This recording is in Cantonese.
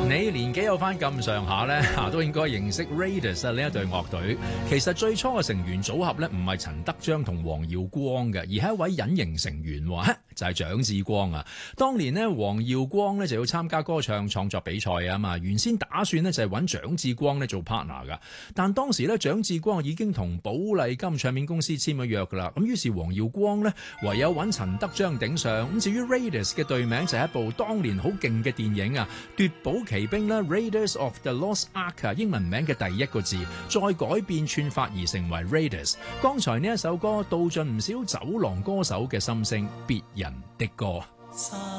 你年紀有翻咁上下咧，都應該認識 Raidas 呢一隊樂隊。其實最初嘅成員組合咧，唔係陳德章同黃耀光嘅，而係一位隱形成員，就係蔣志光啊。當年呢，黃耀光咧就要參加歌唱創作比賽啊嘛，原先打算呢就係揾蔣志光咧做 partner 噶，但當時咧蔣志光已經同寶麗金唱片公司簽咗約噶啦，咁於是黃耀光咧唯有揾陳德章頂上。咁至於 Raidas 嘅隊名就係一部當年好勁嘅電影啊，奪寶奇兵啦 Raiders of the Lost Ark 英文名嘅第一個字，再改變串法而成為 Raidas。剛才呢一首歌道盡唔少走廊歌手嘅心聲，別人的歌。